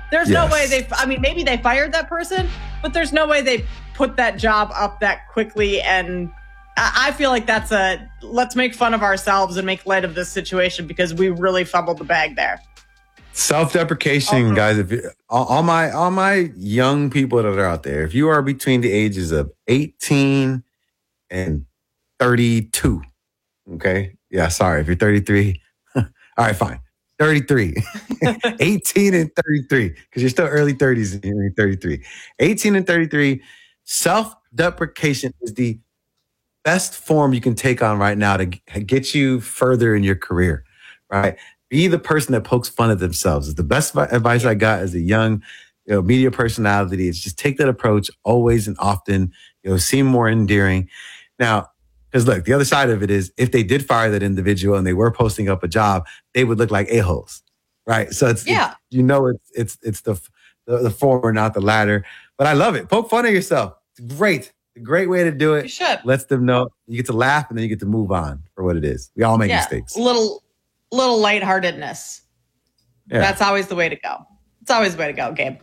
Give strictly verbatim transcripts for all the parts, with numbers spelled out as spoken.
There's yes. no way they, I mean, maybe they fired that person, but there's no way they put that job up that quickly. And I feel like that's a, let's make fun of ourselves and make light of this situation because we really fumbled the bag there. Self-deprecation, uh-huh. guys. If you, all, all my all my young people that are out there, if you are between the ages of eighteen and thirty-two, okay, yeah, sorry, if you're thirty-three, all right, fine, thirty-three, eighteen and thirty-three, because you're still early thirties and you're thirty-three. eighteen and thirty-three, self-deprecation is the best form you can take on right now to get you further in your career, right? Be the person that pokes fun at themselves. It's the best advice I got as a young, you know, media personality. Is just take that approach always and often. You know, seem more endearing. Now, because look, the other side of it is if they did fire that individual and they were posting up a job, they would look like a-holes, right? So it's, yeah. it's you know, it's it's it's the, the the former, not the latter. But I love it. Poke fun at yourself. It's great. It's a great way to do it. You should. Lets them know you get to laugh and then you get to move on for what it is. We all make yeah. mistakes. Little. Little lightheartedness. Yeah. That's always the way to go. It's always the way to go, Gabe.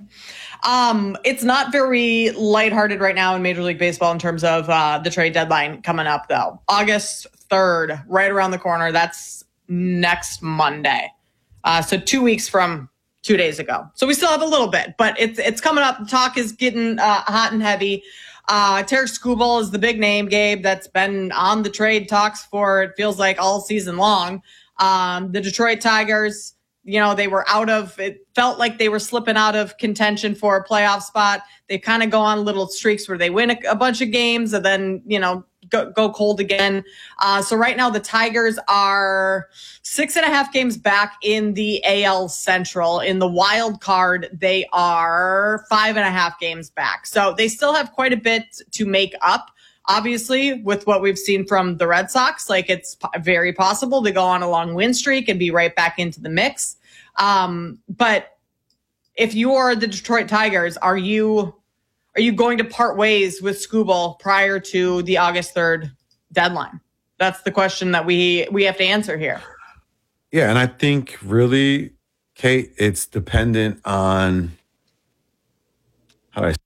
Um, it's not very lighthearted right now in Major League Baseball in terms of uh, the trade deadline coming up, though. August third, right around the corner. That's next Monday. Uh, so two weeks from two days ago. So we still have a little bit, but it's it's coming up. The talk is getting uh, hot and heavy. Uh, Tarik Skubal is the big name, Gabe, that's been on the trade talks for, it feels like, all season long. Um, the Detroit Tigers, you know, they were out of, it felt like they were slipping out of contention for a playoff spot. They kind of go on little streaks where they win a, a bunch of games and then, you know, go, go cold again. Uh, so right now the Tigers are six and a half games back in the A L Central. In the wild card, they are five and a half games back. So they still have quite a bit to make up. Obviously, with what we've seen from the Red Sox, like it's p- very possible to go on a long win streak and be right back into the mix. Um, but if you are the Detroit Tigers, are you are you going to part ways with Skubal prior to the August third deadline? That's the question that we we have to answer here. Yeah, and I think really, Kate, it's dependent on how do I say,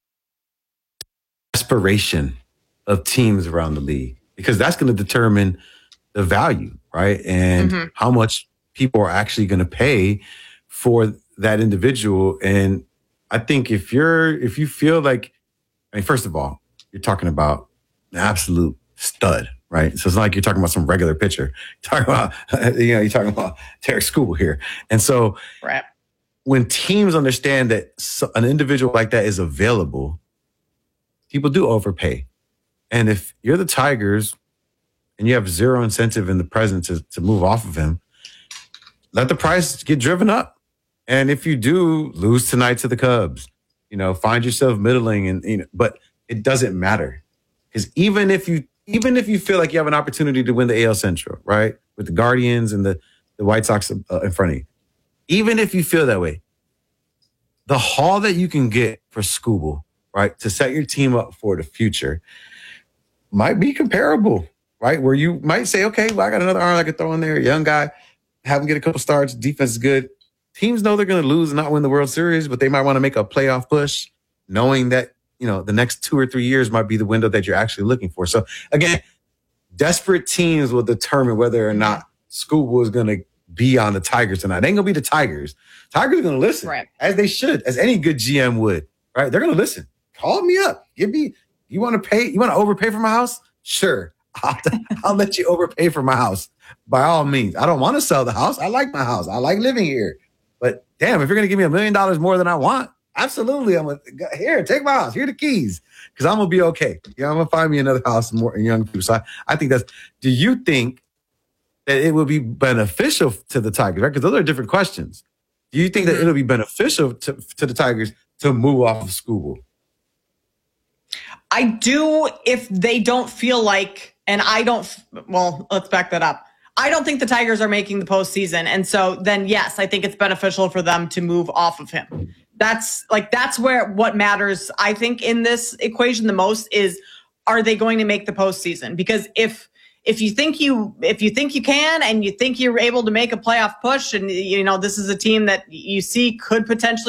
aspiration of teams around the league, because that's going to determine the value, right? And mm-hmm. how much people are actually going to pay for that individual. And I think if you're, if you feel like, I mean, first of all, you're talking about an absolute stud, right? So it's not like you're talking about some regular pitcher. You're talking about, you know, you're talking about Tarik Skubal here. And so right. when teams understand that an individual like that is available, people do overpay. And if you're the Tigers and you have zero incentive in the present to, to move off of him, let the price get driven up. And if you do lose tonight to the Cubs, you know, find yourself middling and, you know, but it doesn't matter. Because even if you, even if you feel like you have an opportunity to win the A L Central, right? With the Guardians and the, the White Sox uh, in front of you, even if you feel that way, the haul that you can get for Skubal, right? To set your team up for the future might be comparable, right? Where you might say, okay, well, I got another arm I could throw in there, a young guy, have him get a couple starts, defense is good. Teams know they're going to lose and not win the World Series, but they might want to make a playoff push, knowing that, you know, the next two or three years might be the window that you're actually looking for. So again, desperate teams will determine whether or not Skubal is going to be on the Tigers tonight. They ain't going to be the Tigers. Tigers are going to listen, right, as they should, as any good G M would, right? They're going to listen. Call me up. Give me, you want to pay, you want to overpay for my house? Sure. I'll, I'll let you overpay for my house. By all means. I don't want to sell the house. I like my house. I like living here. But damn, if you're going to give me a million dollars more than I want, absolutely. I'm going to, here, take my house. Here are the keys. Because I'm going to be okay. You know, I'm going to find me another house more young people. So I, I think that's, do you think that it would be beneficial to the Tigers, right? Because those are different questions. Do you think that it'll be beneficial to, to the Tigers to move off of Skubal? I do if they don't feel like, and I don't, well, let's back that up. I don't think the Tigers are making the postseason. And so then, yes, I think it's beneficial for them to move off of him. That's like, that's where what matters, I think, in this equation the most is, are they going to make the postseason? Because if, if you think you, if you think you can, and you think you're able to make a playoff push, and, you know, this is a team that you see could potentially